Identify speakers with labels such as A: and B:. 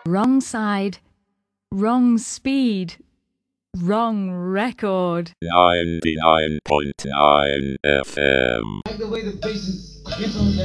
A: Wrong side. Wrong speed. Wrong record.
B: 99.9 FM.
C: Like the way the bass is hits on that.